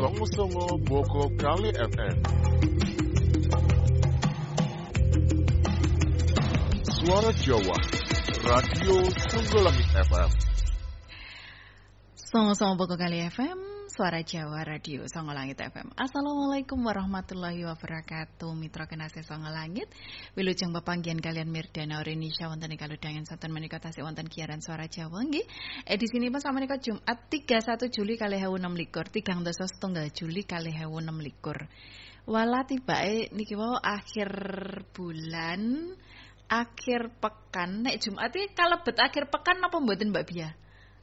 Songo Boko Kali FM. Suara Jawa, Radio Songgolangit FM. Songo Boko Kali FM. Suara Jawa Radio Songgolangit FM. Assalamualaikum warahmatullahi wabarakatuh. Mitra kenase Songgolangit. Wilujeng pepanggihan kalian Mirdana Indonesia wonten ing kalodhangan saten menika tasih wonten giaran Suara Jawa nggih. Edisi nipun samenika Jumat 31 Juli 2026, 3 Juli 2026. Wala tibake niki wau akhir bulan, akhir pekan. Nek Jumat iki kalebet akhir pekan napa mboten Mbak Bia?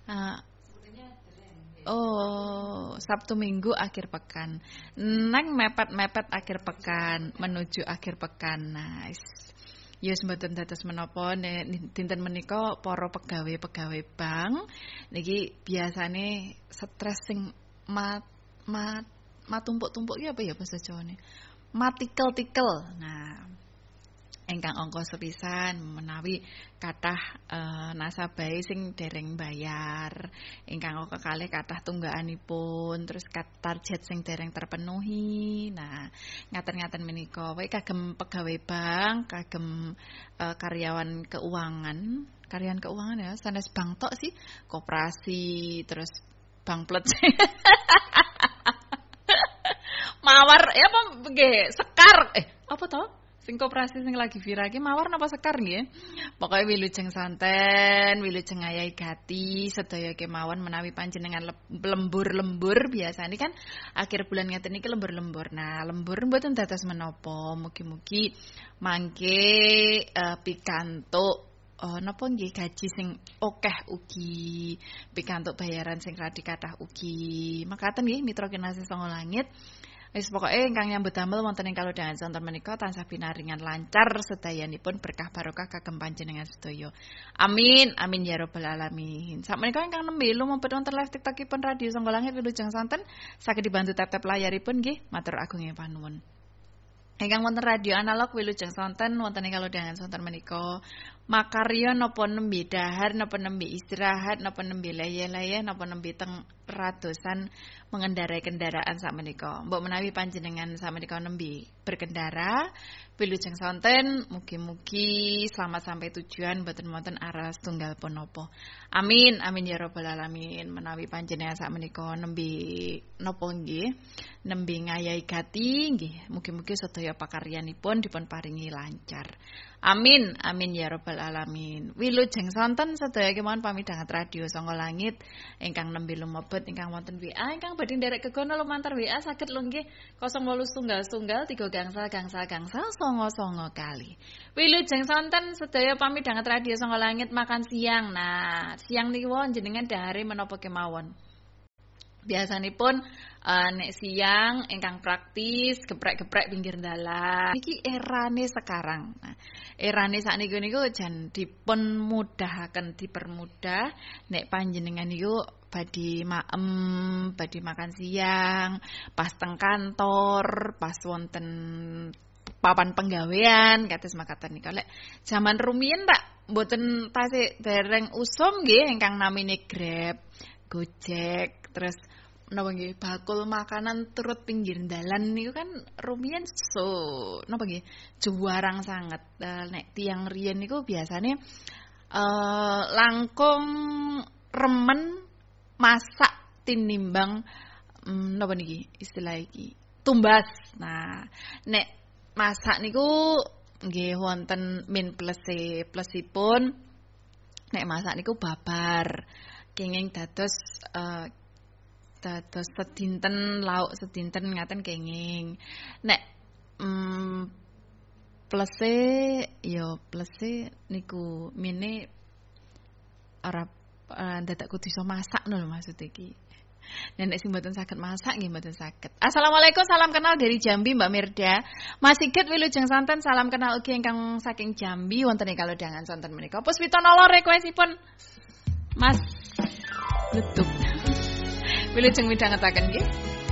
Oh, Sabtu Minggu akhir pekan. Neng mepet-mepet akhir pekan, menuju akhir pekan. Nice. Yes, mboten dados menapa dinten menika para pegawai-pegawai bank niki biasane stres sing matumpuk-tumpuk iki apa ya bahasa Jawane? Matikel-tikel. Nah, ingkang angka sepisan menawi kathah nasabahe sing dereng bayar, ingkang angka kalih kathah tunggakanipun, terus target sing dereng terpenuhi. Nah, ngaten-ngaten menika wae kagem pegawai bank, kagem karyawan keuangan ya, sanes bank tok sih, koperasi, terus bank plet. Mawar ya apa nggih, sekar apa to? Sing koperasi sing lagi viral iki mawar napa sekar nggih. Pokoke wilujeng santen, wilujeng ayahi gati sedaya kemawon menawi panjenengan lembur-lembur biasane kan akhir bulan ngeten iki lembur-lembur. Nah, lembur mboten dados menapa, mugi-mugi mangke pikantuk napa nggih gaji sing akeh ugi, pikantuk bayaran sing radi kathah ugi. Makaten nggih mitra kinasih Songgolangit. Wis pokoke ingkang nyambut damel wonten ing kalodhangan sonten menika tansah pinaringan lancar sedayanipun berkah barokah kagem panjenengan sedaya. Amin, amin ya rabbal alamin. Sakmenika ingkang nembe lumebet wonten live TikTokipun Radio Songgolangit wilujeng santen saged dibantu tap-tap layaripun nggih, matur agunging panuwun. Ingkang wonten radio analog wilujeng sonten wonten ing kalodhangan sonten menika makarya napa nembe dahar napa nembe istirahat napa nembe layah-layah napa nembe teng radosan mengendarai kendaraan sakmenika. Mbok menawi panjenengan sakmenika nembe berkendara wilujeng sonten mugi-mugi selamat sampai tujuan mboten wonten aras tunggal punapa. Amin amin ya rabbal alamin. Menawi panjenengan sakmenika nembe napa nggih nembe ngayahi gati nggih mugi-mugi sedaya pakaryanipun dipun paringi lancar. Amin amin ya rabbal alamin. Wilujeng sonten sedaya kemawon pamidhangan Radio Songgolangit ingkang nembe lumebet ingkang wonten WA ingkang badhe nderek kegono lumantar WA saged lho nggih 0813 kali. Wilujeng sonten sedaya pamidhangan Radio Songgolangit makan siang. Nah, siang niki wau jenengan dahare menapa kemawon. Biasanipun nek siang ingkang praktis geprek-geprek pinggir dalan. Iki erane sekarang. Nah, erane sakniku niku jan dipun mudahaken dipermudah nek panjenengan niku badhe makan siang, pas teng kantor, pas wonten papan penggawean kados makaten nika lek jaman rumiyin tak mboten tasih dereng usum nggih ingkang namine Grab, Gojek, terus napa nggih bakul makanan turut pinggir dalan niku kan rumiyin napa nggih juwarang sanget. Nek tiyang riyen niku biasane langkung remen masak tinimbang napa niki istilah iki tumbas. Nah, nek masak niku nggih wonten min plusipun nek masak niku babar kenging dados sedinten lauk sedinten ngaten kenging. Nek plese niku mine ora dadak kudu iso masak lho maksud iki. Nenek sing mboten saged masak nggih mboten saged. Assalamualaikum, salam kenal dari Jambi Mbak Mirda. Mas Sigit wilujeng santen salam kenal ugi ingkang saking Jambi wonten ing kalodhangan sonten menika. Puspita nala requestipun Mas Letuk. Wilujeng midhangetaken nggih.